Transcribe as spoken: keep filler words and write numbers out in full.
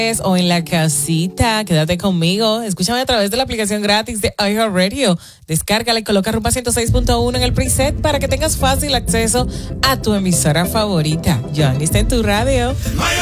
o en la casita, quédate conmigo. Escúchame a través de la aplicación gratis de iHeartRadio. Descárgala y coloca Rumba ciento seis punto uno en el preset para que tengas fácil acceso a tu emisora favorita. Johnny está en tu radio.